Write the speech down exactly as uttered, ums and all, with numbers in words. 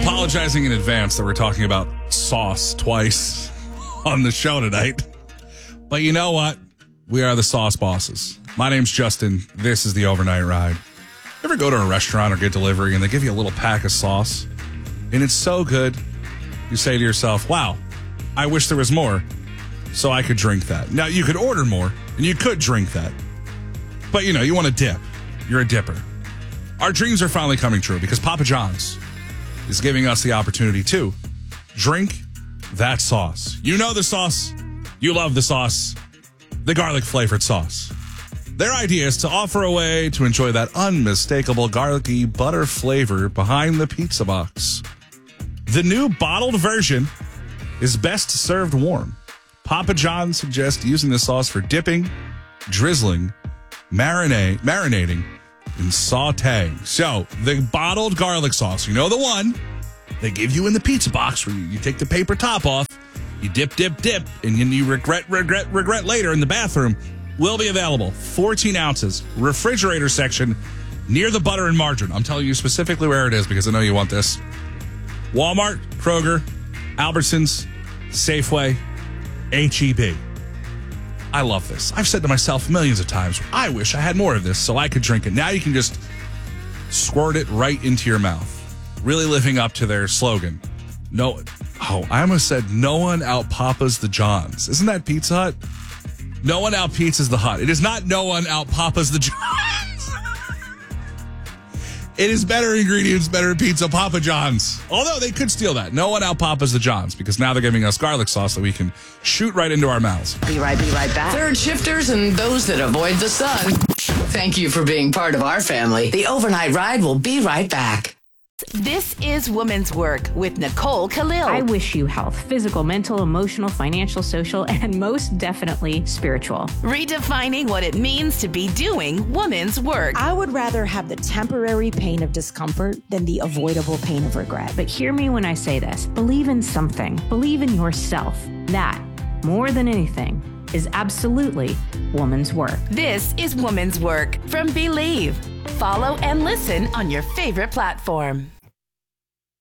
Apologizing in advance that we're talking about sauce twice on the show tonight. But you know what? We are the sauce bosses. My name's Justin. This is the Overnight Ride. Ever go to a restaurant or get delivery and they give you a little pack of sauce? And it's so good, you say to yourself, wow, I wish there was more so I could drink that. Now, you could order more and you could drink that. But, you know, you want to dip. You're a dipper. Our dreams are finally coming true because Papa John's is giving us the opportunity to drink that sauce. You know the sauce. You love the sauce. The garlic flavored sauce. Their idea is to offer a way to enjoy that unmistakable garlicky butter flavor behind the pizza box. The new bottled version is best served warm. Papa John's suggests using the sauce for dipping, drizzling, marinate, marinating, and sauteing. So, the bottled garlic sauce, you know the one they give you in the pizza box where you, you take the paper top off, you dip, dip, dip, and then you regret, regret, regret later in the bathroom, will be available. fourteen ounces, refrigerator section, near the butter and margarine. I'm telling you specifically where it is because I know you want this. Walmart, Kroger, Albertsons, Safeway, H E B. I love this. I've said to myself millions of times, I wish I had more of this so I could drink it. Now you can just squirt it right into your mouth. Really living up to their slogan. No, oh, I almost said no one out Papa's the Johns. Isn't that Pizza Hut? No one out pizzas the Hut. It is not no one out Papa's the Johns. It is better ingredients, better pizza, Papa John's. Although they could steal that. No one out Papa's the Johns because now they're giving us garlic sauce that we can shoot right into our mouths. Be right, be right back. Third shifters and those that avoid the sun. Thank you for being part of our family. The Overnight Ride will be right back. This is Woman's Work with Nicole Khalil. I wish you health, physical, mental, emotional, financial, social, and most definitely spiritual. Redefining what it means to be doing woman's work. I would rather have the temporary pain of discomfort than the avoidable pain of regret. But hear me when I say this. Believe in something. Believe in yourself. That, more than anything, is absolutely woman's work. This is Woman's Work from Believe. Follow and listen on your favorite platform.